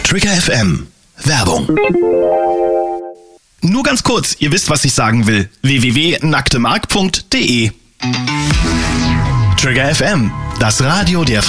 Trigger FM. Werbung. Nur ganz kurz, ihr wisst, was ich sagen will. www.nacktemark.de. Trigger FM, das Radio der